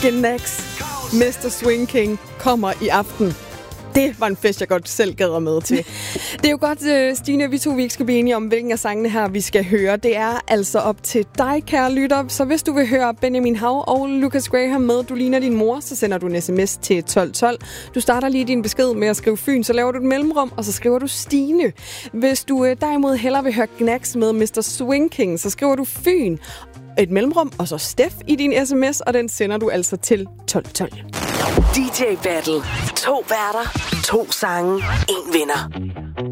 Gnags, Mr. Swing King, kommer i aften. Det var en fest, jeg godt selv gad med til. Det er jo godt, Stine, vi ikke skal blive enige om, hvilken af sangene her vi skal høre. Det er altså op til dig, kære lytter. Så hvis du vil høre Benjamin Hav og Lucas Graham med Du ligner din mor, så sender du en sms til 1212. Du starter lige din besked med at skrive Fyn, så laver du et mellemrum, og så skriver du Stine. Hvis du derimod hellere vil høre Gnags med Mr. Swing King, så skriver du Fyn, et mellemrum, og så Steff i din sms, og den sender du altså til 1212. DJ Battle. 2 værter, 2 sange, 1 vinder.